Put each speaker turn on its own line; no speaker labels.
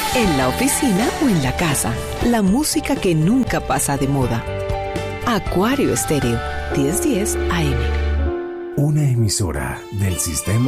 en la oficina o en la casa. La música que nunca pasa de moda. Acuario Estéreo, 1010 AM.
Una emisora del Sistema